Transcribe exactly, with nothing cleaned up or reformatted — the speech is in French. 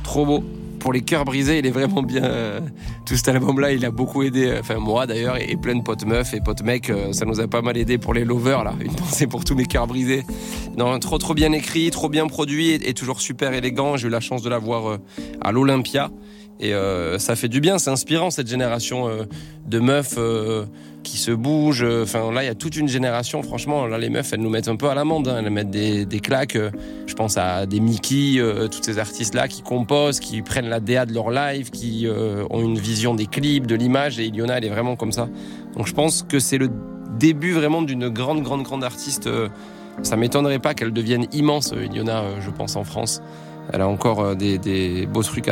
trop beau. Pour les cœurs brisés, il est vraiment bien. Euh, tout cet album-là, il a beaucoup aidé. Enfin, moi d'ailleurs, et, et plein de potes meufs et potes mecs. Euh, ça nous a pas mal aidé pour les lovers, là. Une pensée pour tous mes cœurs brisés. Non, trop, trop bien écrit, trop bien produit et, et toujours super élégant. J'ai eu la chance de la voir euh, à l'Olympia. Et euh, ça fait du bien, c'est inspirant cette génération euh, de meufs euh, qui se bougent. Enfin là, il y a toute une génération. Franchement, là, les meufs, elles nous mettent un peu à l'amende. Hein. Elles mettent des, des claques. Euh, je pense à des Mickey, euh, tous ces artistes-là qui composent, qui prennent la D A de leur live, qui euh, ont une vision des clips, de l'image. Et Iliona, elle est vraiment comme ça. Donc je pense que c'est le début vraiment d'une grande, grande, grande artiste. Euh, ça m'étonnerait pas qu'elle devienne immense, Iliona, euh, je pense, en France. Elle a encore euh, des, des beaux trucs à